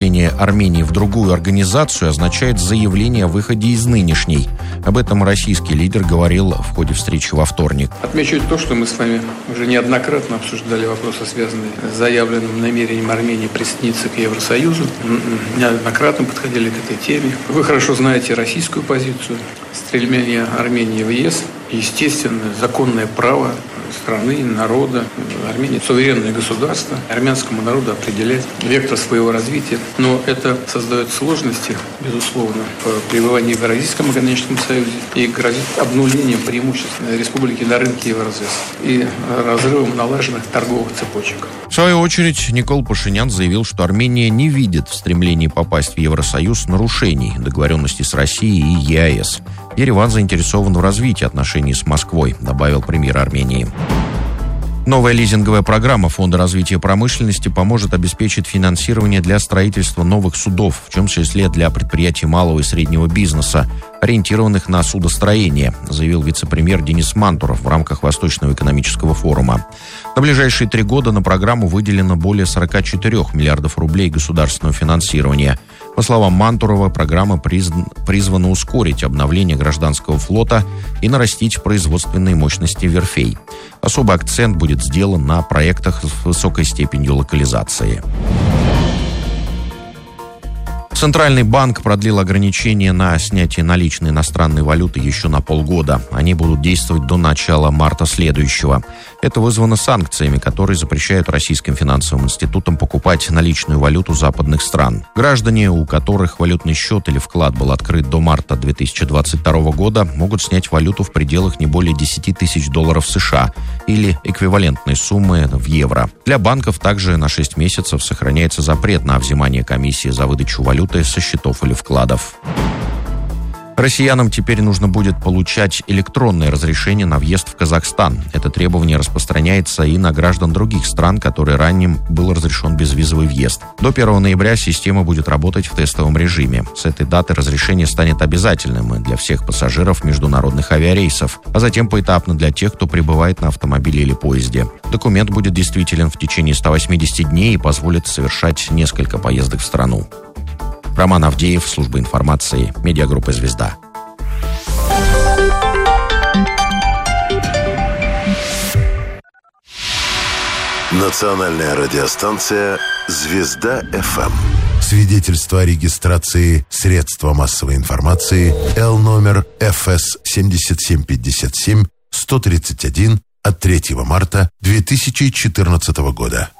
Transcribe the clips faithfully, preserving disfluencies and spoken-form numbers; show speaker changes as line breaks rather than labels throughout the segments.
вхождение Армении в другую организацию означает заявление о выходе из нынешней. Об этом российский лидер говорил в ходе встречи во вторник.
Отмечу то, что мы с вами уже неоднократно обсуждали вопросы, связанные с заявленным намерением Армении присоединиться к Евросоюзу. Неоднократно подходили к этой теме. Вы хорошо знаете российскую позицию. Стремление Армении в ЕС, естественно, законное право страны, народа. Армения – суверенное государство. Армянскому народу определять вектор своего развития. Но это создает сложности, безусловно, в пребывании в Евразийском экономическом союзе и грозит обнулением преимуществ республики на рынке Евразес и разрывом налаженных торговых цепочек.
В свою очередь, Никол Пашинян заявил, что Армения не видит в стремлении попасть в Евросоюз нарушений договоренностей с Россией и ЕАЭС. Ереван заинтересован в развитии отношений с Москвой, добавил премьер Армении. Новая лизинговая программа Фонда развития промышленности поможет обеспечить финансирование для строительства новых судов, в том числе для предприятий малого и среднего бизнеса, ориентированных на судостроение, заявил вице-премьер Денис Мантуров в рамках Восточного экономического форума. На ближайшие три года на программу выделено более сорок четыре миллиардов рублей государственного финансирования. По словам Мантурова, программа призн... призвана ускорить обновление гражданского флота и нарастить производственные мощности верфей. Особый акцент будет сделан на проектах с высокой степенью локализации. Центральный банк продлил ограничения на снятие наличной иностранной валюты еще на полгода. Они будут действовать до начала марта следующего. Это вызвано санкциями, которые запрещают российским финансовым институтам покупать наличную валюту западных стран. Граждане, у которых валютный счет или вклад был открыт до марта две тысячи двадцать второго года, могут снять валюту в пределах не более десять тысяч долларов США или эквивалентной суммы в евро. Для банков также на шесть месяцев сохраняется запрет на взимание комиссии за выдачу валюты со счетов или вкладов. Россиянам теперь нужно будет получать электронное разрешение на въезд в Казахстан. Это требование распространяется и на граждан других стран, которые ранее был разрешен безвизовый въезд. До первого ноября система будет работать в тестовом режиме. С этой даты разрешение станет обязательным для всех пассажиров международных авиарейсов, а затем поэтапно для тех, кто прибывает на автомобиле или поезде. Документ будет действителен в течение ста восьмидесяти дней и позволит совершать несколько поездок в страну. Роман Авдеев, служба информации, медиагруппа «Звезда».
Национальная радиостанция «Звезда-ФМ».
Свидетельство о регистрации средства массовой информации Л номер эф эс семь семь пять семь сто тридцать один от третьего марта две тысячи четырнадцатого года.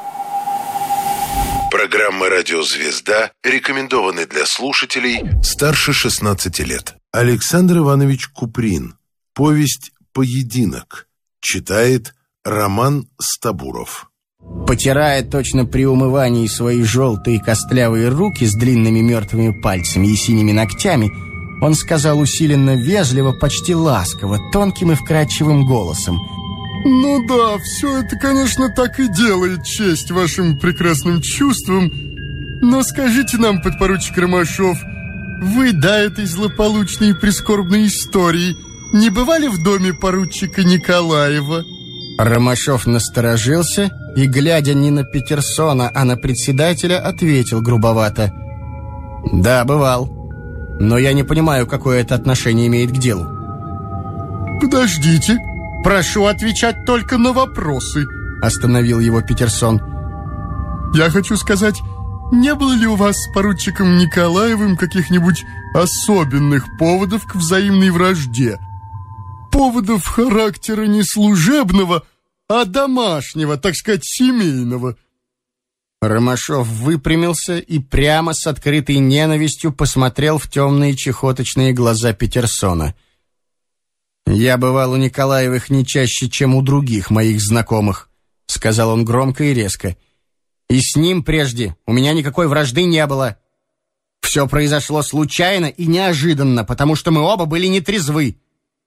Программа «Радио Звезда» рекомендованы для слушателей старше шестнадцати лет.
Александр Иванович Куприн. Повесть «Поединок». Читает Роман Стабуров.
Потирая точно при умывании свои желтые костлявые руки с длинными мертвыми пальцами и синими ногтями, он сказал усиленно вежливо, почти ласково, тонким и вкрадчивым голосом:
«Ну да, все это, конечно, так и делает честь вашим прекрасным чувствам. Но скажите нам, подпоручик Ромашов, вы до этой злополучной и прискорбной истории не бывали в доме поручика Николаева?»
Ромашов насторожился и, глядя не на Петерсона, а на председателя, ответил грубовато: «Да, бывал. Но я не понимаю, какое это отношение имеет к делу».
«Подождите. Прошу отвечать только на вопросы», — остановил его Петерсон. «Я хочу сказать, не было ли у вас с поручиком Николаевым каких-нибудь особенных поводов к взаимной вражде? Поводов характера не служебного, а домашнего, так сказать, семейного?»
Ромашов выпрямился и прямо с открытой ненавистью посмотрел в темные чехоточные глаза Петерсона. «Я бывал у Николаевых не чаще, чем у других моих знакомых», — сказал он громко и резко. «И с ним прежде у меня никакой вражды не было. Все произошло случайно и неожиданно, потому что мы оба были нетрезвы».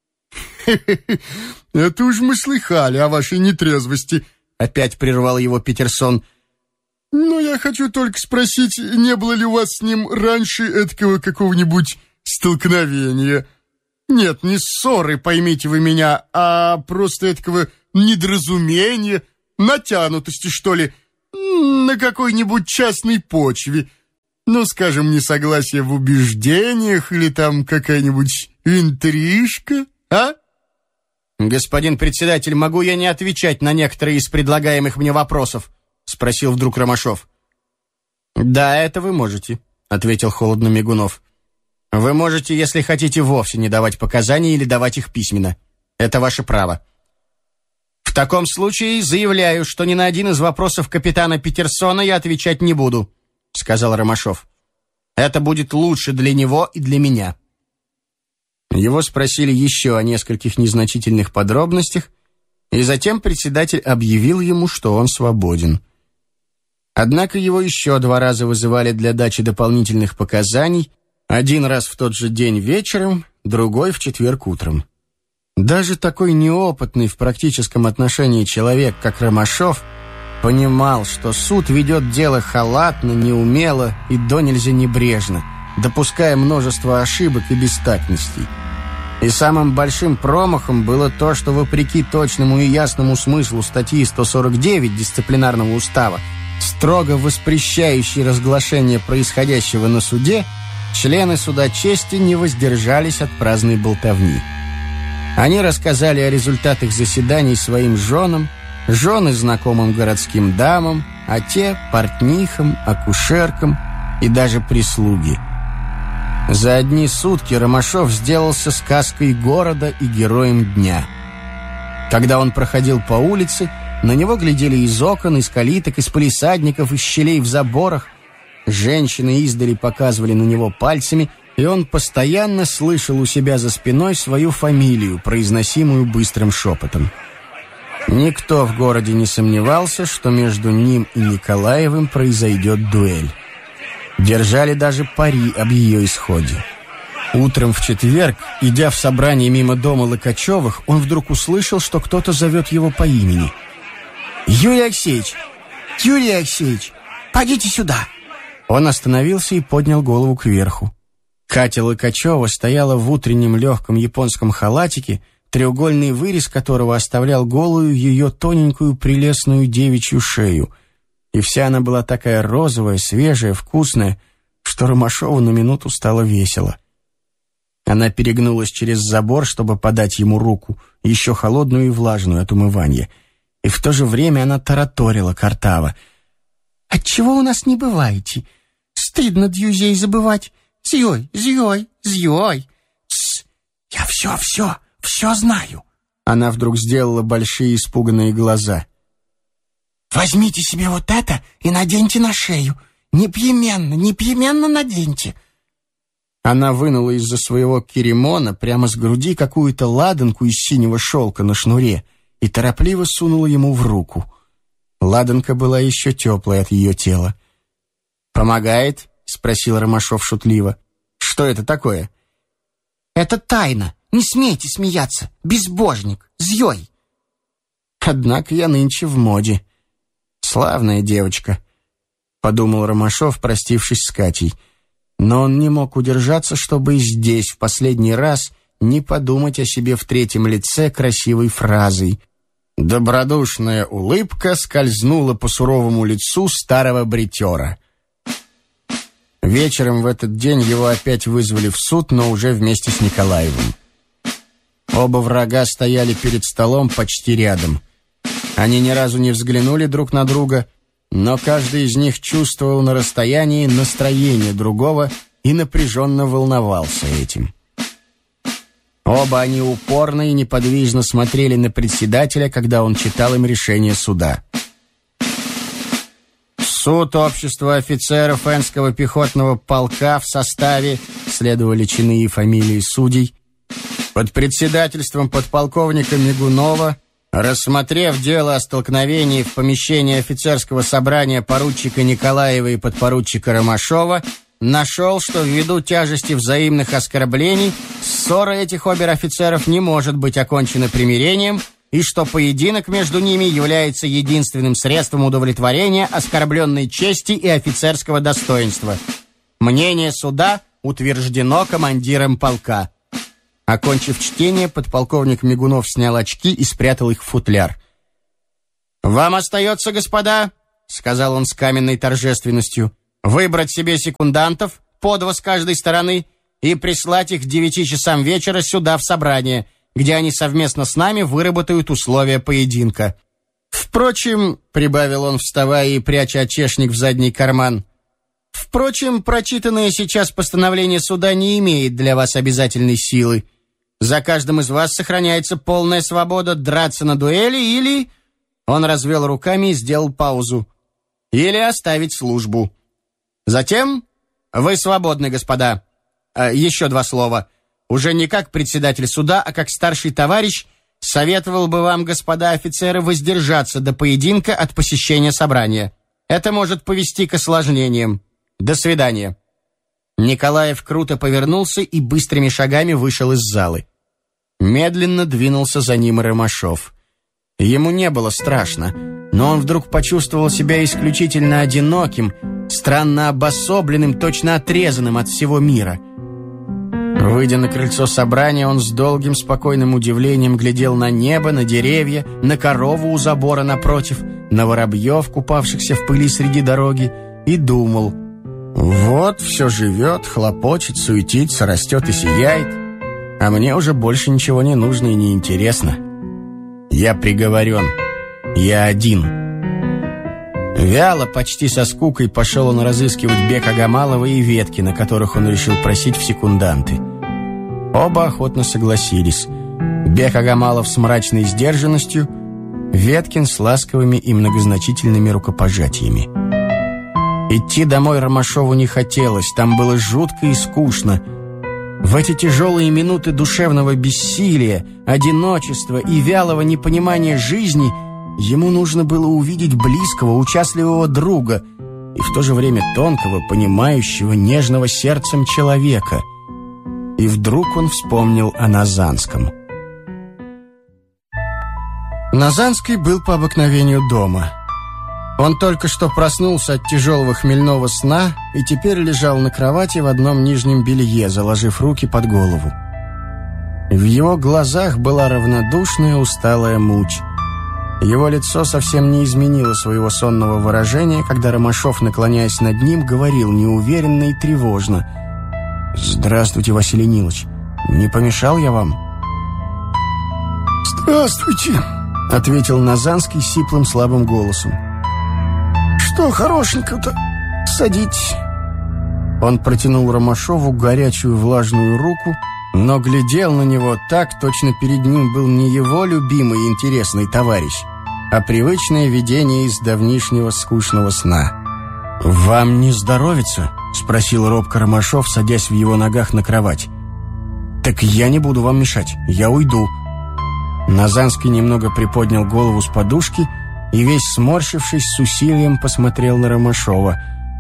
«Это уж мы слыхали о вашей нетрезвости», — опять прервал его Петерсон. «Но я хочу только спросить, не было ли у вас с ним раньше этакого какого-нибудь столкновения? Нет, не ссоры, поймите вы меня, а просто этакого недоразумения, натянутости, что ли, на какой-нибудь частной почве. Ну, скажем, несогласие в убеждениях или там какая-нибудь интрижка, а?
«Господин председатель, могу я не отвечать на некоторые из предлагаемых мне вопросов?» — спросил вдруг Ромашов. «Да, это вы можете», — ответил холодно Мигунов. «Вы можете, если хотите, вовсе не давать показания или давать их письменно. Это ваше право. В таком случае заявляю, что ни на один из вопросов капитана Петерсона я отвечать не буду», — сказал Ромашов. «Это будет лучше для него и для меня». Его спросили еще о нескольких незначительных подробностях, и затем председатель объявил ему, что он свободен. Однако его еще два раза вызывали для дачи дополнительных показаний, один раз в тот же день вечером, другой в четверг утром. Даже такой неопытный в практическом отношении человек, как Ромашов, понимал, что суд ведет дело халатно, неумело и донельзя небрежно, допуская множество ошибок и бестактностей. И самым большим промахом было то, что вопреки точному и ясному смыслу статьи сто сорок девять Дисциплинарного устава, строго воспрещающей разглашение происходящего на суде, члены суда чести не воздержались от праздной болтовни. Они рассказали о результатах заседаний своим женам, жены знакомым городским дамам, а те — портнихам, акушеркам и даже прислуге. За одни сутки Ромашов сделался сказкой города и героем дня. Когда он проходил по улице, на него глядели из окон, из калиток, из палисадников, из щелей в заборах. Женщины издали показывали на него пальцами, и он постоянно слышал у себя за спиной свою фамилию, произносимую быстрым шепотом. Никто в городе не сомневался, что между ним и Николаевым произойдет дуэль. Держали даже пари об ее исходе. Утром в четверг, идя в собрание мимо дома Лыкачевых, он вдруг услышал, что кто-то зовет его по имени. «Юрий Алексеевич! Юрий Алексеевич! Пойдите сюда!» Он остановился и поднял голову кверху. Катя Лыкачева стояла в утреннем легком японском халатике, треугольный вырез которого оставлял голую ее тоненькую прелестную девичью шею. И вся она была такая розовая, свежая, вкусная, что Ромашову на минуту стало весело. Она перегнулась через забор, чтобы подать ему руку, еще холодную и влажную от умывания. И в то же время она тараторила картаво. «Отчего у нас не бываете? Стыдно дюзей забывать. Зьёй, зьёй, зьёй. Тссс, я все, все, все знаю». Она вдруг сделала большие испуганные глаза. «Возьмите себе вот это и наденьте на шею. Непременно, непременно наденьте». Она вынула из-за своего киремона прямо с груди какую-то ладанку из синего шелка на шнуре и торопливо сунула ему в руку. Ладанка была еще теплая от ее тела. «Помогает?» — спросил Ромашов шутливо. «Что это такое?» «Это тайна. Не смейте смеяться. Безбожник. Зьёй». «Однако я нынче в моде. Славная девочка», — подумал Ромашов, простившись с Катей. Но он не мог удержаться, чтобы и здесь, в последний раз, не подумать о себе в третьем лице красивой фразой. Добродушная улыбка скользнула по суровому лицу старого бритера. Вечером в этот день его опять вызвали в суд, но уже вместе с Николаевым. Оба врага стояли перед столом почти рядом. Они ни разу не взглянули друг на друга, но каждый из них чувствовал на расстоянии настроение другого и напряженно волновался этим. Оба они упорно и неподвижно смотрели на председателя, когда он читал им решение суда. Суд общества офицеров Энского пехотного полка в составе, следовали чины и фамилии судей, под председательством подполковника Мигунова, рассмотрев дело о столкновении в помещении офицерского собрания поручика Николаева и подпоручика Ромашова, нашел, что ввиду тяжести взаимных оскорблений ссора этих обер-офицеров не может быть окончена примирением, и что поединок между ними является единственным средством удовлетворения оскорбленной чести и офицерского достоинства. Мнение суда утверждено командиром полка. Окончив чтение, подполковник Мигунов снял очки и спрятал их в футляр. «Вам остается, господа, — сказал он с каменной торжественностью, выбрать себе секундантов, по два с каждой стороны, и прислать их к девяти часам вечера сюда, в собрание, где они совместно с нами выработают условия поединка. Впрочем, — прибавил он, вставая и пряча очешник в задний карман, — впрочем, прочитанное сейчас постановление суда не имеет для вас обязательной силы. За каждым из вас сохраняется полная свобода драться на дуэли или... Он развел руками и сделал паузу. Или оставить службу. Затем вы свободны, господа. А, еще два слова. Уже не как председатель суда, а как старший товарищ советовал бы вам, господа офицеры, воздержаться до поединка от посещения собрания. Это может повести к осложнениям. До свидания. Николаев круто повернулся и быстрыми шагами вышел из залы. Медленно двинулся за ним и Ромашов. Ему не было страшно, но он вдруг почувствовал себя исключительно одиноким, странно обособленным, точно отрезанным от всего мира. Выйдя на крыльцо собрания, он с долгим спокойным удивлением глядел на небо, на деревья, на корову у забора напротив, на воробьев, купавшихся в пыли среди дороги, и думал: вот все живет, хлопочет, суетится, растет и сияет, а мне уже больше ничего не нужно и не интересно. Я приговорен. Я один. Вяло, почти со скукой, пошел он разыскивать Бека Гамалова и ветки, на которых он решил просить в секунданты. Оба охотно согласились. Бек Агамалов с мрачной сдержанностью, Веткин с ласковыми и многозначительными рукопожатиями. Идти домой Ромашову не хотелось, там было жутко и скучно. В эти тяжелые минуты душевного бессилия, одиночества и вялого непонимания жизни ему нужно было увидеть близкого, участливого друга и в то же время тонкого, понимающего, нежного сердцем человека. И вдруг он вспомнил о Назанском. Назанский был по обыкновению дома. Он только что проснулся от тяжелого хмельного сна и теперь лежал на кровати в одном нижнем белье, заложив руки под голову. В его глазах была равнодушная, усталая муть. Его лицо совсем не изменило своего сонного выражения, когда Ромашов, наклоняясь над ним, говорил неуверенно и тревожно: «Здравствуйте, Василий Нилович. Не помешал я вам?»
«Здравствуйте», — ответил Назанский сиплым слабым голосом. «Что хорошенько-то? Садитесь».
Он протянул Ромашову горячую влажную руку, но глядел на него так, точно перед ним был не его любимый и интересный товарищ, а привычное видение из давнишнего скучного сна. «Вам не здоровится?» — спросил робко Ромашов, садясь в его ногах на кровать. «Так я не буду вам мешать, я уйду». Назанский немного приподнял голову с подушки и, весь сморщившись, с усилием посмотрел на Ромашова.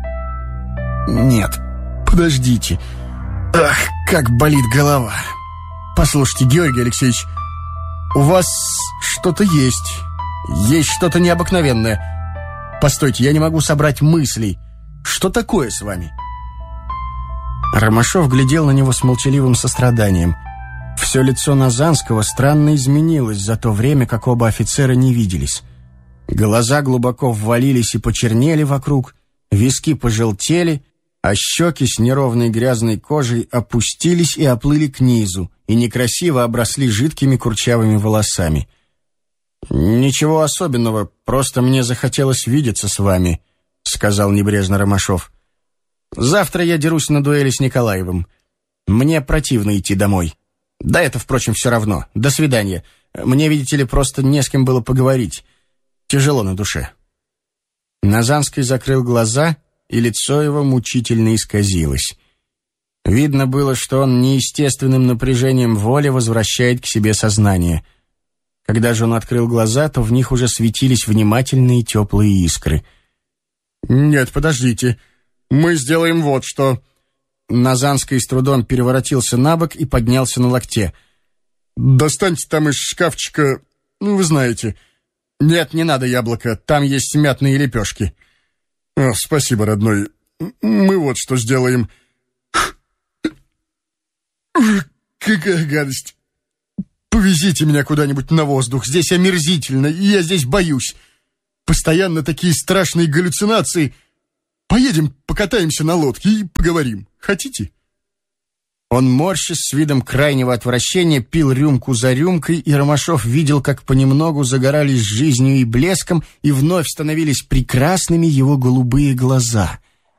«Нет, подождите. Ах, как болит голова. Послушайте, Георгий Алексеевич, у вас что-то есть. Есть что-то необыкновенное. Постойте, я не могу собрать мыслей. Что такое с вами?» Ромашов глядел на него с молчаливым состраданием. Все лицо Назанского странно изменилось за то время, как оба офицера не виделись. Глаза глубоко ввалились и почернели вокруг, виски пожелтели, а щеки с неровной грязной кожей опустились и оплыли к низу, и некрасиво обросли жидкими курчавыми волосами. «Ничего особенного, просто мне захотелось видеться с вами», — сказал небрежно Ромашов. «Завтра я дерусь на дуэли с Николаевым. Мне противно идти домой. Да это, впрочем, все равно. До свидания. Мне, видите ли, просто не с кем было поговорить. Тяжело на душе». Назанский закрыл глаза, и лицо его мучительно исказилось. Видно было, что он неестественным напряжением воли возвращает к себе сознание. Когда же он открыл глаза, то в них уже светились внимательные теплые искры.
«Нет, подождите. Мы сделаем вот что».
Назанский с трудом переворотился на бок и поднялся на локте.
«Достаньте там из шкафчика, ну, вы знаете. Нет, не надо яблоко, там есть мятные лепешки». О, «Спасибо, родной. Мы вот что сделаем». «Какая гадость. Повезите меня куда-нибудь на воздух. Здесь омерзительно, и я здесь боюсь. Постоянно такие страшные галлюцинации. Поедем, покатаемся на лодке и поговорим. Хотите?»
Он, морщась с видом крайнего отвращения, пил рюмку за рюмкой, и Ромашов видел, как понемногу загорались жизнью и блеском, и вновь становились прекрасными его голубые глаза.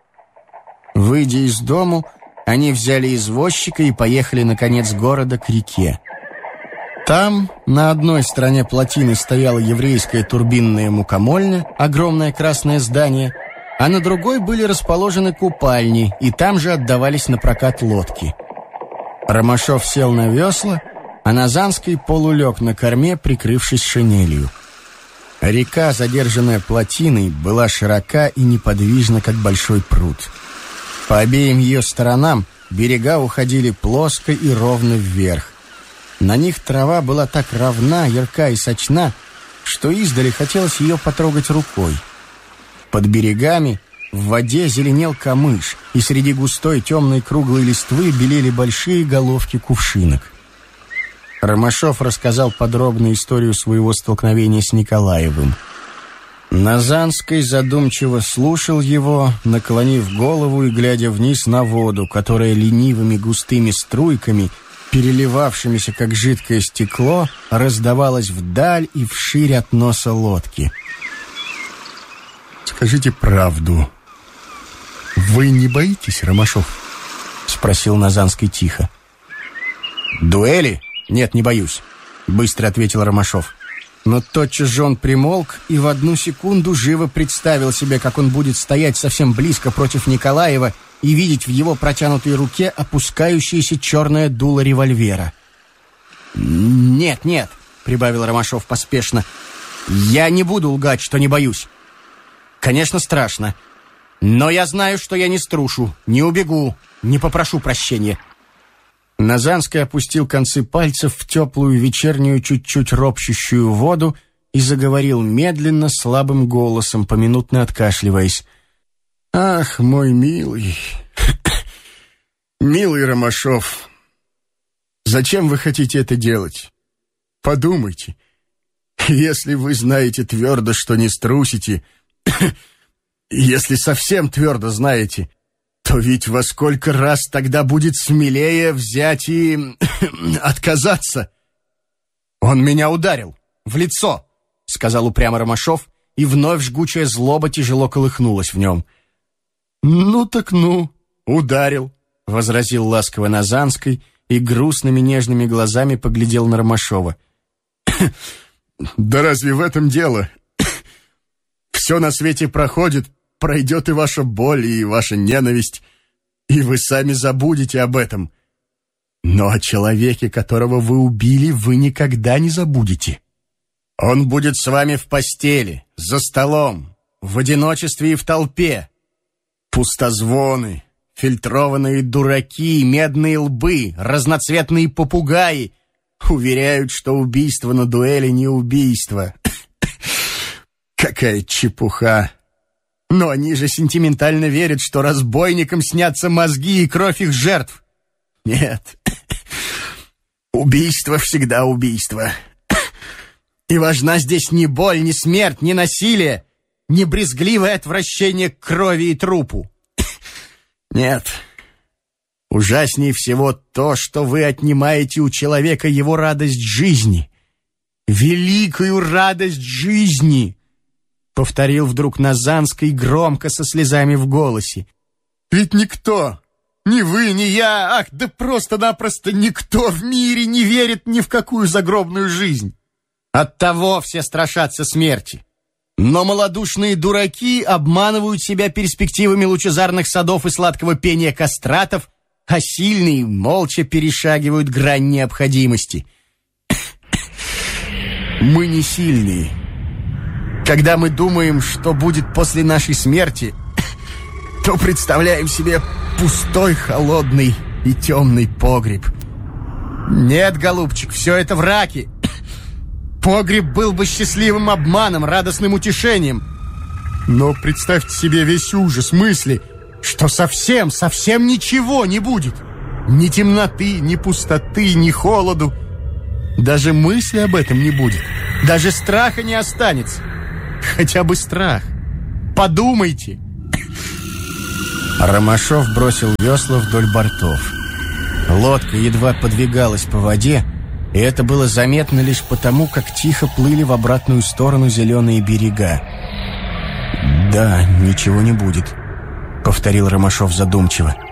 Выйдя из дому, они взяли извозчика и поехали на конец города к реке. Там, на одной стороне плотины, стояла еврейская турбинная мукомольня, огромное красное здание, а на другой были расположены купальни, и там же отдавались на прокат лодки. Ромашов сел на весла, а Назанский полулег на корме, прикрывшись шинелью. Река, задержанная плотиной, была широка и неподвижна, как большой пруд. По обеим ее сторонам берега уходили плоско и ровно вверх. На них трава была так равна, ярка и сочна, что издали хотелось ее потрогать рукой. Под берегами в воде зеленел камыш, и среди густой темной круглой листвы белели большие головки кувшинок. Ромашов рассказал подробную историю своего столкновения с Николаевым. Назанский задумчиво слушал его, наклонив голову и глядя вниз на воду, которая ленивыми густыми струйками, переливавшимися как жидкое стекло, раздавалась вдаль и вширь от носа лодки.
«Скажите правду. Вы не боитесь, Ромашов?»
— спросил Назанский тихо. «Дуэли? Нет, не боюсь», — быстро ответил Ромашов. Но тотчас же он примолк и в одну секунду живо представил себе, как он будет стоять совсем близко против Николаева и видеть в его протянутой руке опускающееся черное дуло револьвера. «Нет, нет», — прибавил Ромашов поспешно, — «я не буду лгать, что не боюсь. Конечно, страшно. Но я знаю, что я не струшу, не убегу, не попрошу прощения». Назанский опустил концы пальцев в теплую вечернюю, чуть-чуть ропщущую воду и заговорил медленно, слабым голосом, поминутно откашливаясь. «Ах, мой милый, милый Ромашов, зачем вы хотите это делать? Подумайте, если вы знаете твердо, что не струсите, если совсем твердо знаете, то ведь во сколько раз тогда будет смелее взять и отказаться?» «Он меня ударил в лицо», — сказал упрямо Ромашов, и вновь жгучая злоба тяжело колыхнулась в нем. «Ну так ну, ударил», — возразил ласково Назанский и грустными нежными глазами поглядел на Ромашова. «Да разве в этом дело? Все на свете проходит, пройдет и ваша боль, и ваша ненависть, и вы сами забудете об этом. Но о человеке, которого вы убили, вы никогда не забудете. Он будет с вами в постели, за столом, в одиночестве и в толпе. Пустозвоны, фильтрованные дураки, медные лбы, разноцветные попугаи уверяют, что убийство на дуэли не убийство. Какая чепуха! Но они же сентиментально верят, что разбойникам снятся мозги и кровь их жертв. Нет, убийство всегда убийство. И важна здесь не боль, не смерть, не насилие, не брезгливое отвращение к крови и трупу. Нет, ужаснее всего то, что вы отнимаете у человека его радость жизни. Великую радость жизни! Повторил вдруг Назанский громко со слезами в голосе. «Ведь никто, ни вы, ни я, ах, да просто-напросто никто в мире не верит ни в какую загробную жизнь. Оттого все страшатся смерти. Но малодушные дураки обманывают себя перспективами лучезарных садов и сладкого пения кастратов, а сильные молча перешагивают грань необходимости. Мы не сильные. Когда мы думаем, что будет после нашей смерти, то представляем себе пустой, холодный и темный погреб. Нет, голубчик, все это враки. Погреб был бы счастливым обманом, радостным утешением. Но представьте себе весь ужас мысли, что совсем, совсем ничего не будет. Ни темноты, ни пустоты, ни холоду. Даже мысли об этом не будет. Даже страха не останется. Хотя бы страх. Подумайте. Ромашов бросил весла вдоль бортов. Лодка едва подвигалась по воде, и это было заметно лишь потому, как тихо плыли в обратную сторону зеленые берега. «Да, ничего не будет», — повторил Ромашов задумчиво.